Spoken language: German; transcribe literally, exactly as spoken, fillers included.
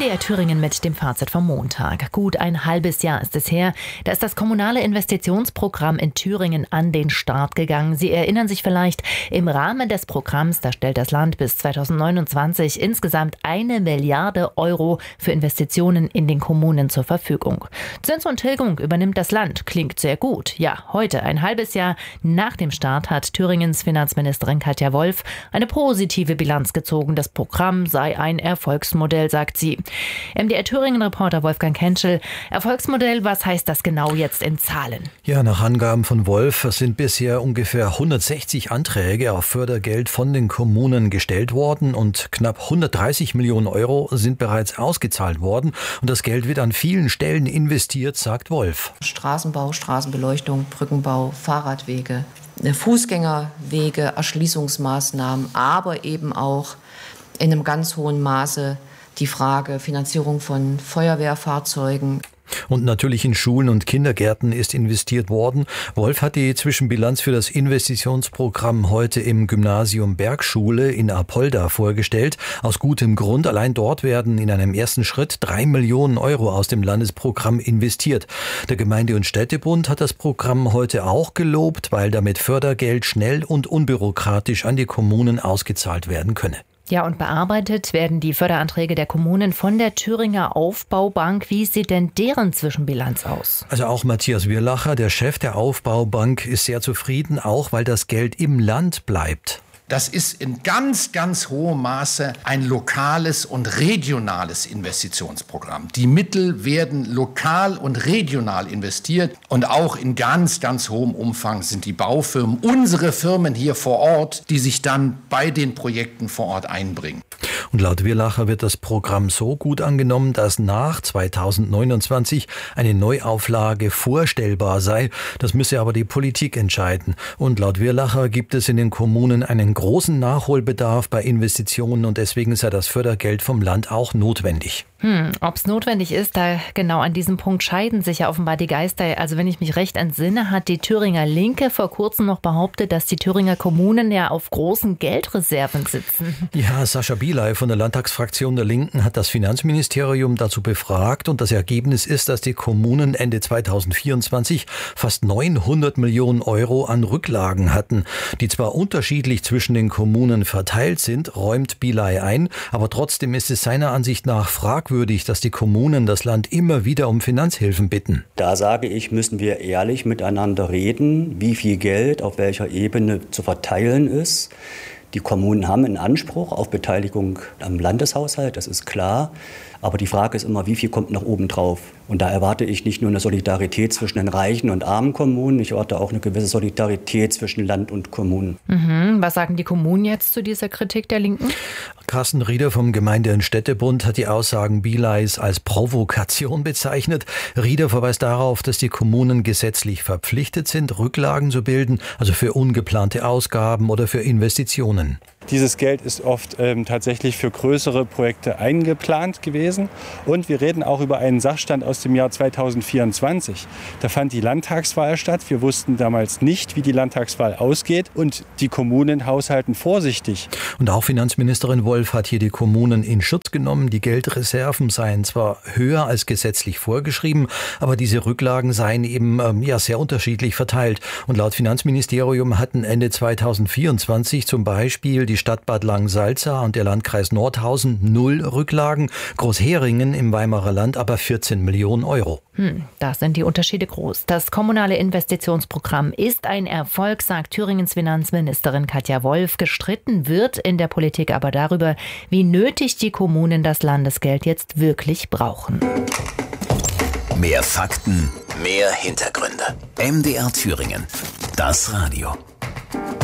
D R Thüringen mit dem Fazit vom Montag. Gut ein halbes Jahr ist es her, da ist das kommunale Investitionsprogramm in Thüringen an den Start gegangen. Sie erinnern sich vielleicht, im Rahmen des Programms, da stellt das Land bis zweitausendneunundzwanzig insgesamt eine Milliarde Euro für Investitionen in den Kommunen zur Verfügung. Zins und Tilgung übernimmt das Land. Klingt sehr gut. Ja, heute, ein halbes Jahr nach dem Start, hat Thüringens Finanzministerin Katja Wolf eine positive Bilanz gezogen. Das Programm sei ein Erfolgsmodell, sagt sie. M D R Thüringen-Reporter Wolfgang Kentschel. Erfolgsmodell, was heißt das genau jetzt in Zahlen? Ja, nach Angaben von Wolf sind bisher ungefähr hundertsechzig Anträge auf Fördergeld von den Kommunen gestellt worden und knapp hundertdreißig Millionen Euro sind bereits ausgezahlt worden. Und das Geld wird an vielen Stellen investiert, sagt Wolf. Straßenbau, Straßenbeleuchtung, Brückenbau, Fahrradwege, Fußgängerwege, Erschließungsmaßnahmen, aber eben auch in einem ganz hohen Maße die Frage Finanzierung von Feuerwehrfahrzeugen. Und natürlich in Schulen und Kindergärten ist investiert worden. Wolf hat die Zwischenbilanz für das Investitionsprogramm heute im Gymnasium Bergschule in Apolda vorgestellt. Aus gutem Grund, allein dort werden in einem ersten Schritt drei Millionen Euro aus dem Landesprogramm investiert. Der Gemeinde- und Städtebund hat das Programm heute auch gelobt, weil damit Fördergeld schnell und unbürokratisch an die Kommunen ausgezahlt werden könne. Ja, und bearbeitet werden die Förderanträge der Kommunen von der Thüringer Aufbaubank. Wie sieht denn deren Zwischenbilanz aus? Also auch Matthias Wirlacher, der Chef der Aufbaubank, ist sehr zufrieden, auch weil das Geld im Land bleibt. Das ist in ganz, ganz hohem Maße ein lokales und regionales Investitionsprogramm. Die Mittel werden lokal und regional investiert und auch in ganz, ganz hohem Umfang sind die Baufirmen, unsere Firmen hier vor Ort, die sich dann bei den Projekten vor Ort einbringen. Und laut Wirlacher wird das Programm so gut angenommen, dass nach zweitausendneunundzwanzig eine Neuauflage vorstellbar sei. Das müsse aber die Politik entscheiden. Und laut Wirlacher gibt es in den Kommunen einen großen Nachholbedarf bei Investitionen und deswegen sei das Fördergeld vom Land auch notwendig. Hm, ob es notwendig ist, da genau an diesem Punkt scheiden sich ja offenbar die Geister. Also wenn ich mich recht entsinne, hat die Thüringer Linke vor kurzem noch behauptet, dass die Thüringer Kommunen ja auf großen Geldreserven sitzen. Ja, Sascha Bielay von der Landtagsfraktion der Linken hat das Finanzministerium dazu befragt und das Ergebnis ist, dass die Kommunen Ende zweitausendvierundzwanzig fast neunhundert Millionen Euro an Rücklagen hatten, die zwar unterschiedlich zwischen den Kommunen verteilt sind, räumt Bielay ein, aber trotzdem ist es seiner Ansicht nach fragwürdig, dass die Kommunen das Land immer wieder um Finanzhilfen bitten. Da sage ich, müssen wir ehrlich miteinander reden, wie viel Geld auf welcher Ebene zu verteilen ist. Die Kommunen haben einen Anspruch auf Beteiligung am Landeshaushalt, das ist klar. Aber die Frage ist immer, wie viel kommt noch oben drauf? Und da erwarte ich nicht nur eine Solidarität zwischen den reichen und armen Kommunen, ich erwarte auch eine gewisse Solidarität zwischen Land und Kommunen. Mhm. Was sagen die Kommunen jetzt zu dieser Kritik der Linken? Carsten Rieder vom Gemeinde- und Städtebund hat die Aussagen Bielays als Provokation bezeichnet. Rieder verweist darauf, dass die Kommunen gesetzlich verpflichtet sind, Rücklagen zu bilden, also für ungeplante Ausgaben oder für Investitionen. Dieses Geld ist oft ähm, tatsächlich für größere Projekte eingeplant gewesen. Und wir reden auch über einen Sachstand aus dem Jahr zweitausendvierundzwanzig. Da fand die Landtagswahl statt. Wir wussten damals nicht, wie die Landtagswahl ausgeht. Und die Kommunen haushalten vorsichtig. Und auch Finanzministerin Wolf hat hier die Kommunen in Schutz genommen. Die Geldreserven seien zwar höher als gesetzlich vorgeschrieben, aber diese Rücklagen seien eben ähm, ja, sehr unterschiedlich verteilt. Und laut Finanzministerium hatten Ende zweitausendvierundzwanzig zum Beispiel die die Stadt Bad Langensalza und der Landkreis Nordhausen null Rücklagen, Großheringen im Weimarer Land aber vierzehn Millionen Euro. Hm, da sind die Unterschiede groß. Das kommunale Investitionsprogramm ist ein Erfolg, sagt Thüringens Finanzministerin Katja Wolf. Gestritten wird in der Politik aber darüber, wie nötig die Kommunen das Landesgeld jetzt wirklich brauchen. Mehr Fakten, mehr Hintergründe. M D R Thüringen, das Radio.